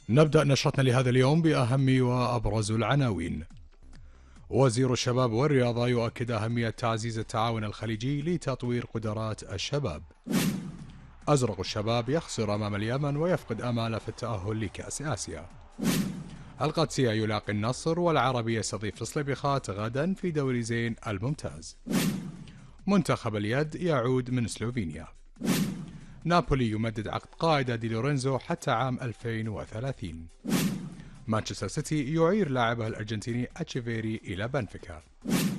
نبدأ نشرتنا لهذا اليوم بأهم وأبرز العناوين. وزير الشباب والرياضة يؤكد أهمية تعزيز التعاون الخليجي لتطوير قدرات الشباب. أزرق الشباب يخسر أمام اليمن ويفقد آماله في التأهل لكأس آسيا. القادسية يلاقي النصر والعربي يستضيف الصليبيخات غدا في دوري زين الممتاز. منتخب اليد يعود من سلوفينيا. نابولي يمدد عقد قائد دي لورينزو حتى عام 2030. مانشستر سيتي يعير لاعبه الأرجنتيني أتشيفيري إلى بنفيكا.